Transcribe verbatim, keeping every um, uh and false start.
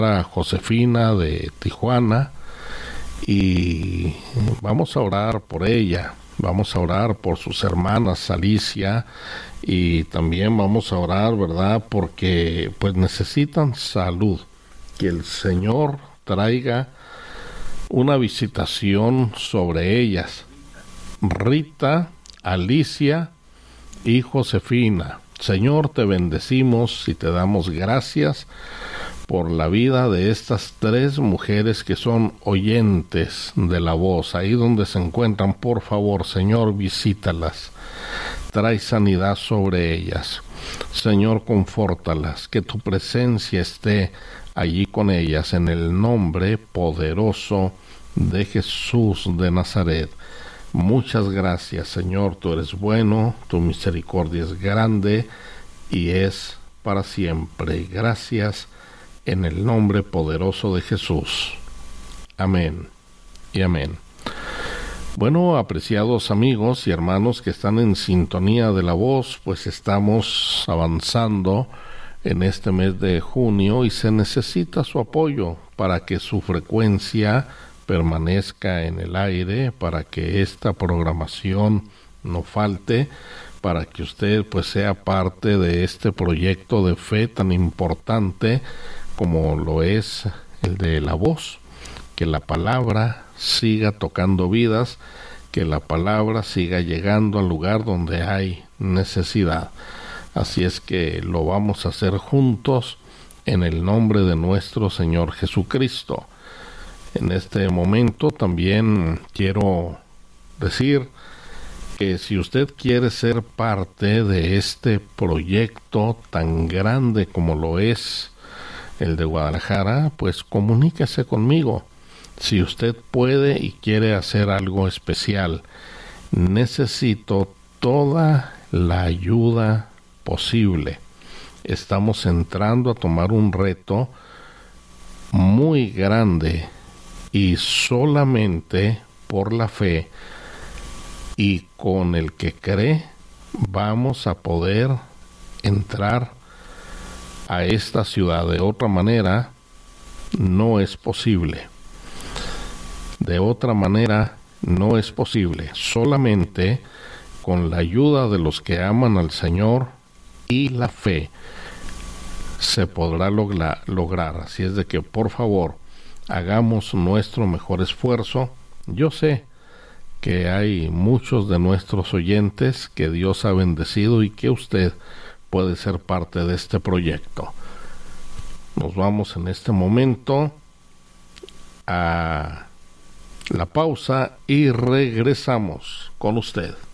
a Josefina de Tijuana y vamos a orar por ella. Vamos a orar por sus hermanas Alicia y también vamos a orar, ¿verdad? Porque pues necesitan salud. Que el Señor traiga una visitación sobre ellas. Rita, Alicia y Josefina. Señor, te bendecimos y te damos gracias por la vida de estas tres mujeres que son oyentes de la voz. Ahí donde se encuentran, por favor, Señor, visítalas. Trae sanidad sobre ellas. Señor, confórtalas, que tu presencia esté allí con ellas, en el nombre poderoso de Jesús de Nazaret. Muchas gracias, Señor, tú eres bueno, tu misericordia es grande y es para siempre. Gracias en el nombre poderoso de Jesús. Amén y amén. Bueno, apreciados amigos y hermanos que están en sintonía de la voz, pues estamos avanzando en este mes de junio y se necesita su apoyo para que su frecuencia permanezca en el aire, para que esta programación no falte, para que usted pues sea parte de este proyecto de fe tan importante como lo es el de la voz, que la palabra siga tocando vidas, que la palabra siga llegando al lugar donde hay necesidad. Así es que lo vamos a hacer juntos en el nombre de nuestro Señor Jesucristo. En este momento también quiero decir que si usted quiere ser parte de este proyecto tan grande como lo es el de Guadalajara, pues comuníquese conmigo. Si usted puede y quiere hacer algo especial, necesito toda la ayuda posible. Estamos entrando a tomar un reto muy grande y solamente por la fe y con el que cree vamos a poder entrar a esta ciudad. De otra manera no es posible. De otra manera no es posible. Solamente con la ayuda de los que aman al Señor y la fe se podrá logra- lograr. Así es de que por favor hagamos nuestro mejor esfuerzo. Yo sé que hay muchos de nuestros oyentes que Dios ha bendecido y que usted puede ser parte de este proyecto. Nos vamos en este momento a la pausa y regresamos con usted.